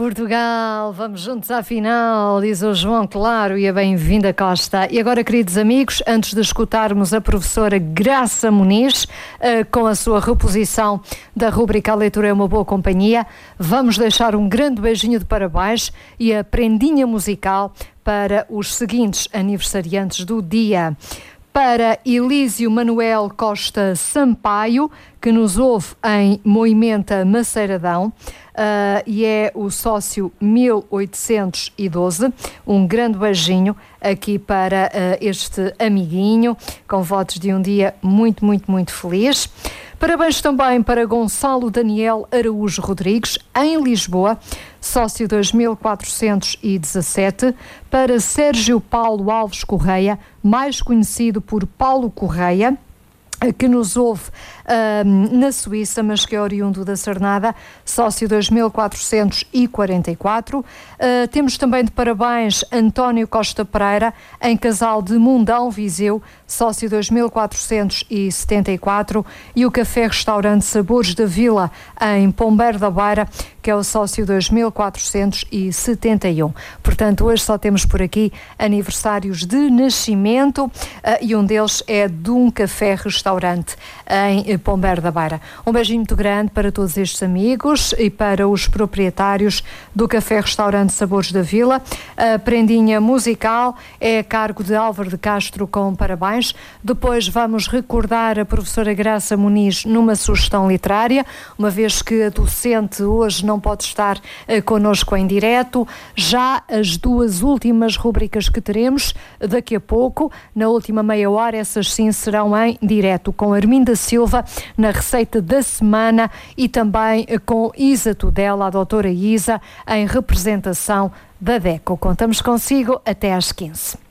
Portugal, vamos juntos à final, diz o João Claro, e a bem-vinda Costa. E agora, queridos amigos, antes de escutarmos a professora Graça Muniz, com a sua reposição da rubrica A Leitura é uma Boa Companhia, vamos deixar um grande beijinho de parabéns e a prendinha musical para os seguintes aniversariantes do dia. Para Elísio Manuel Costa Sampaio, que nos ouve em Moimenta, Maceiradão, e é o sócio 1812. Um grande beijinho aqui para este amiguinho, com votos de um dia muito, muito, muito feliz. Parabéns também para Gonçalo Daniel Araújo Rodrigues, em Lisboa, sócio 2417, para Sérgio Paulo Alves Correia, mais conhecido por Paulo Correia, que nos ouve na Suíça, mas que é oriundo da Cernada, sócio 2444. Temos também de parabéns António Costa Pereira, em Casal de Mundão, Viseu, sócio 2474, e o Café Restaurante Sabores da Vila, em Pombeiro da Beira, que é o sócio 2471. Portanto, hoje só temos por aqui aniversários de nascimento, e um deles é de um café-restaurante em Pombeiro da Beira. Um beijinho muito grande para todos estes amigos e para os proprietários do Café-Restaurante Sabores da Vila. A prendinha musical é a cargo de Álvaro de Castro, com parabéns. Depois vamos recordar a professora Graça Muniz numa sugestão literária, uma vez que a docente hoje não pode estar connosco em direto. Já as duas últimas rubricas que teremos daqui a pouco, na última meia hora, essas sim serão em direto, com Arminda Silva na receita da semana, e também com Isa Tudela, a doutora Isa, em representação da DECO. Contamos consigo até às 15.